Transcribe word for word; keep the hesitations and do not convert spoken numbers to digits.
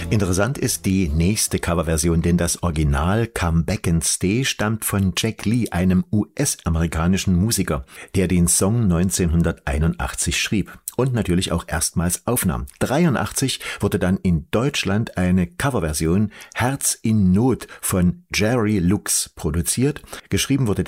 Interessant ist die nächste Coverversion, denn das Original Come Back and Stay stammt von Jack Lee, einem U S-amerikanischen Musiker, der den Song neunzehnhunderteinundachtzig schrieb und natürlich auch erstmals aufnahm. dreiundachtzig wurde dann in Deutschland eine Coverversion Herz in Not von Jerry Lux produziert. Geschrieben wurde